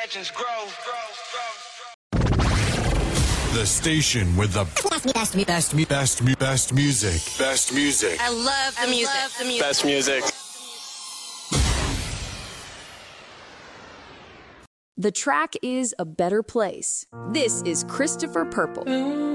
legends grow. The station with the best music. Best music. I love the music. Best music. The track is A Better Place. This is Christopher Purple.